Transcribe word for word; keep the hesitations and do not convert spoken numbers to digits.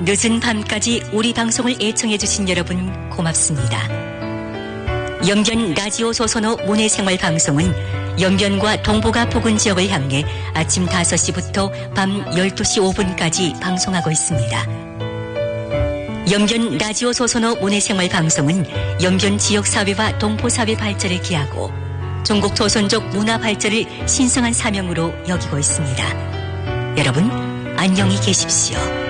늦은 밤까지 우리 방송을 애청해주신 여러분 고맙습니다. 영변 라디오 소선호 문해생활 방송은 영변과 동북아 부근 지역을 향해 아침 다섯 시부터 밤 열두 시 오 분까지 방송하고 있습니다. 영변 라디오 소선호 문해생활 방송은 영변 지역사회와 동포사회 발전을 기하고 중국 조선족 문화 발전을 신성한 사명으로 여기고 있습니다. 여러분, 안녕히 계십시오.